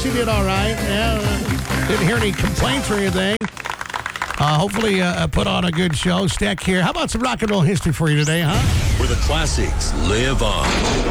Yes, he did all right. Yeah, didn't hear any complaints or anything. Hopefully, put on a good show. Stack here. How about some rock and roll history for you today, huh? Where the classics live on.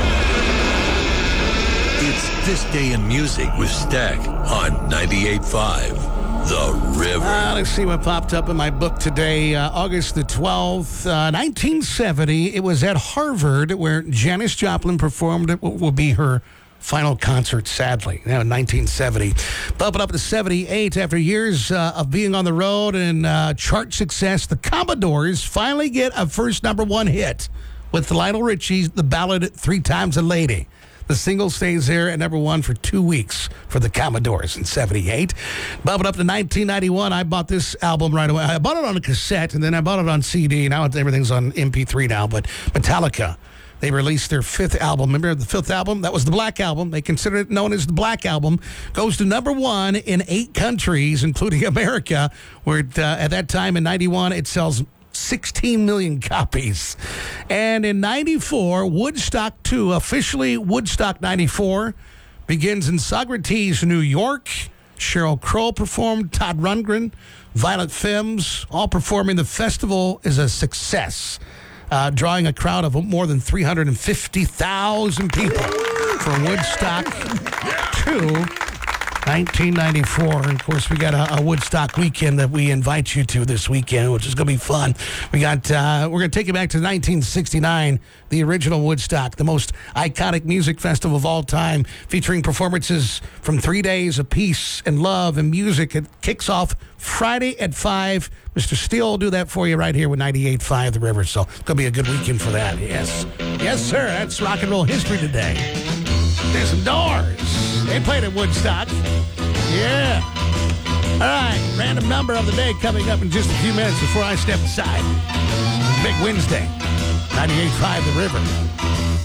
It's This Day in Music with Stack on 98.5 The River. Let's see what popped up in my book today. August the 12th, 1970. It was at Harvard where Janis Joplin performed what will be her final concert, sadly, in 1970. Bumping up to 78 after years of being on the road and chart success, the Commodores finally get a first number one hit with Lionel Richie's The Ballad 3 Times a Lady. The single stays there at number one for 2 weeks for the Commodores in 78. Bumping up to 1991, I bought this album right away. I bought it on a cassette, and then I bought it on CD. Now everything's on MP3 now, but Metallica, they released their 5th album. Remember the 5th album? That was the Black Album. They consider it known as the Black Album. Goes to number one in 8 countries, including America, where at that time in 91, it sells 16 million copies. And in 94, Woodstock 2, officially Woodstock 94, begins in Socrates, New York. Sheryl Crow performed, Todd Rundgren, Violet Femmes, all performing. The festival is a success, drawing a crowd of more than 350,000 people for Woodstock 2. 1994. And of course, we got a Woodstock weekend that we invite you to this weekend, which is going to be fun. We're going to take you back to 1969, the original Woodstock, the most iconic music festival of all time, featuring performances from 3 days of peace and love and music. It kicks off Friday at 5. Mr. Steele will do that for you right here with 98.5 The River. So it's going to be a good weekend for that. Yes. Yes, sir. That's rock and roll history today. There's some Doors. They played at Woodstock. Yeah. All right. Random number of the day coming up in just a few minutes before I step aside. Big Wednesday. 98.5 The River.